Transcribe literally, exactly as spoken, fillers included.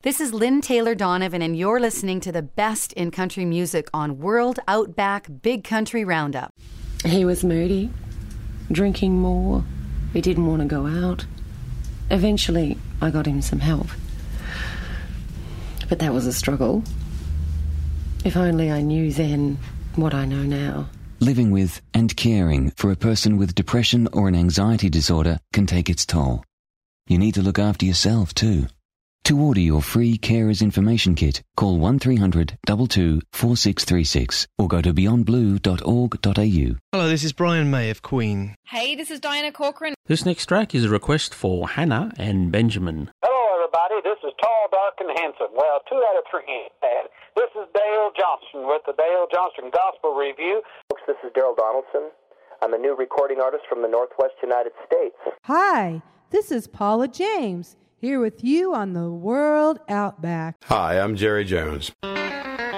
This is Lynn Taylor Donovan, and you're listening to the best in country music on World Outback Big Country Roundup. He was moody, drinking more. He didn't want to go out. Eventually, I got him some help. But that was a struggle. If only I knew then what I know now. Living with and caring for a person with depression or an anxiety disorder can take its toll. You need to look after yourself too. To order your free Carers Information Kit, call one three hundred two two four six three six or go to beyond blue dot org dot a u. Hello, this is Brian May of Queen. Hey, this is Diana Corcoran. This next track is a request for Hannah and Benjamin. Hello, everybody. This is Tall, Dark, and Handsome. Well, two out of three ain't bad. This is Dale Johnston with the Dale Johnston Gospel Review. Folks, this is Daryl Donaldson. I'm a new recording artist from the Northwest United States. Hi, this is Paula James, here with you on the World Outback. Hi, I'm Jerry Jones.